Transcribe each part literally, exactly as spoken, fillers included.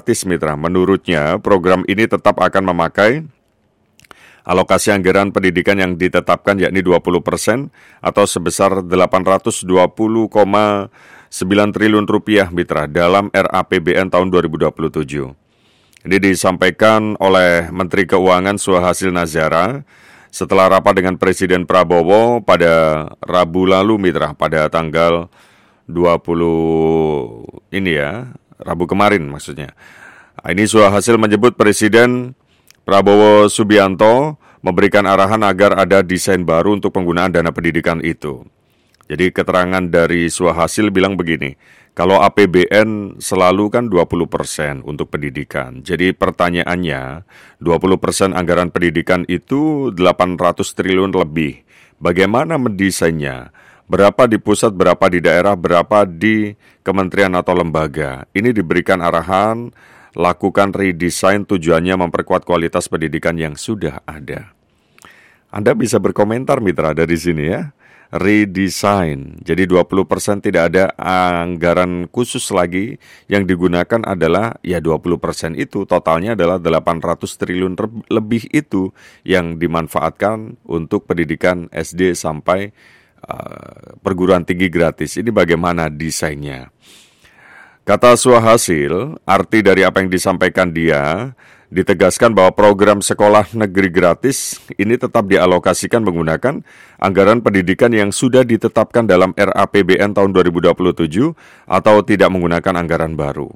gratis, mitra. Menurutnya, program ini tetap akan memakai alokasi anggaran pendidikan yang ditetapkan yakni dua puluh persen atau sebesar delapan ratus dua puluh koma sembilan triliun rupiah, mitra, dalam R A P B N tahun dua ribu dua puluh tujuh. Ini disampaikan oleh Menteri Keuangan Suhasil Nazara setelah rapat dengan Presiden Prabowo pada Rabu lalu, mitra, pada tanggal dua puluh ini ya, Rabu kemarin maksudnya. Ini Suhasil menyebut Presiden Prabowo Subianto memberikan arahan agar ada desain baru untuk penggunaan dana pendidikan itu. Jadi keterangan dari Suhasil bilang begini, kalau A P B N selalu kan dua puluh persen untuk pendidikan. Jadi pertanyaannya, dua puluh persen anggaran pendidikan itu delapan ratus triliun lebih. Bagaimana mendesainnya? Berapa di pusat, berapa di daerah, berapa di kementerian atau lembaga? Ini diberikan arahan, lakukan redesign, tujuannya memperkuat kualitas pendidikan yang sudah ada. Anda bisa berkomentar, mitra, dari sini ya. Redesign. Jadi dua puluh persen tidak ada anggaran khusus lagi, yang digunakan adalah ya dua puluh persen itu, totalnya adalah delapan ratus triliun lebih itu yang dimanfaatkan untuk pendidikan S D sampai uh, perguruan tinggi gratis. Ini bagaimana desainnya? Kata Suhasil, arti dari apa yang disampaikan dia, ditegaskan bahwa program sekolah negeri gratis ini tetap dialokasikan menggunakan anggaran pendidikan yang sudah ditetapkan dalam R A P B N tahun dua ribu dua puluh tujuh atau tidak menggunakan anggaran baru.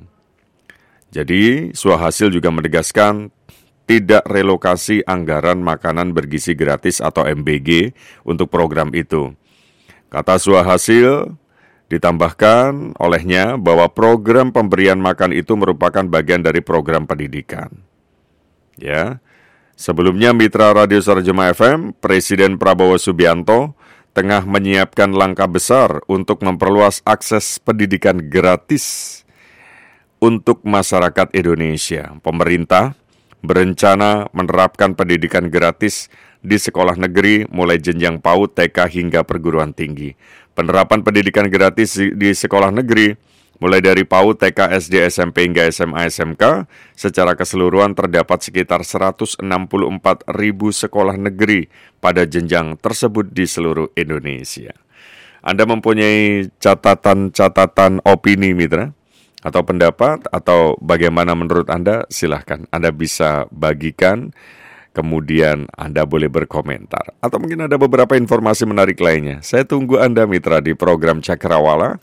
Jadi, Suhasil juga menegaskan tidak relokasi anggaran makanan bergizi gratis atau M B G untuk program itu. Kata Suhasil, ditambahkan olehnya bahwa program pemberian makan itu merupakan bagian dari program pendidikan. Ya, sebelumnya mitra Radio Sarjema F M, Presiden Prabowo Subianto tengah menyiapkan langkah besar untuk memperluas akses pendidikan gratis untuk masyarakat Indonesia. Pemerintah berencana menerapkan pendidikan gratis di sekolah negeri mulai jenjang PAUD, T K hingga perguruan tinggi. Penerapan pendidikan gratis di sekolah negeri mulai dari PAUD, T K, S D, S M P hingga S M A, S M K secara keseluruhan terdapat sekitar seratus enam puluh empat ribu sekolah negeri pada jenjang tersebut di seluruh Indonesia. Anda mempunyai catatan-catatan opini, mitra, atau pendapat, atau bagaimana menurut Anda? Silahkan Anda bisa bagikan. Kemudian Anda boleh berkomentar. Atau mungkin ada beberapa informasi menarik lainnya. Saya tunggu Anda, mitra, di program Cakrawala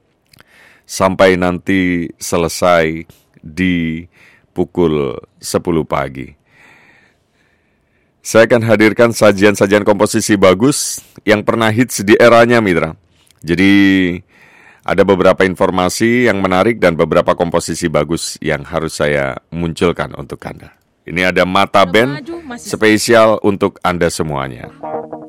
sampai nanti selesai di pukul sepuluh pagi. Saya akan hadirkan sajian-sajian komposisi bagus yang pernah hits di eranya, mitra. Jadi ada beberapa informasi yang menarik dan beberapa komposisi bagus yang harus saya munculkan untuk Anda. Ini ada Mata Band spesial untuk Anda semuanya.